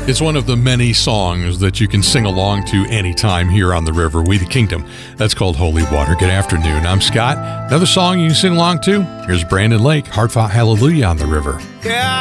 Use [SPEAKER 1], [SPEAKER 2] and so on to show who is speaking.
[SPEAKER 1] It's one of the many songs that you can sing along to anytime here on the river, We the Kingdom. That's called Holy Water. Good afternoon. I'm Scott. Another song you can sing along to? Here's Brandon Lake, Hard Fought Hallelujah on the River.
[SPEAKER 2] Yeah.